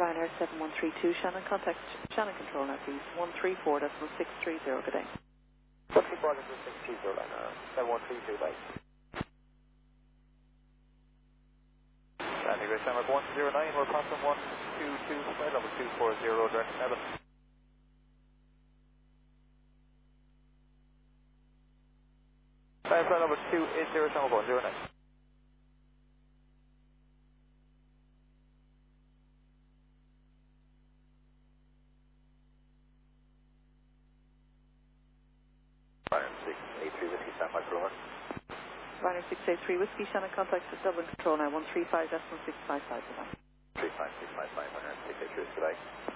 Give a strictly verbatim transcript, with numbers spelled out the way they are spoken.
Ryanair seven one three two, Shannon, contact Shannon Control now, please. one three four six three zero, good day. one three four six three zero, Ryanair seven one three two, bye. Landing Grace Denmark one zero nine, we're passing one two two, flight level two four zero, direct seven. Flight level two eight zero, Denmark one zero nine. Ryanair six eight three, Whiskey Standby, over. Ryanair six eight three, Whiskey, Shannon, contact Dublin Control now, one three five six five five, goodbye. three five six five five, Ryanair six eight three, goodbye.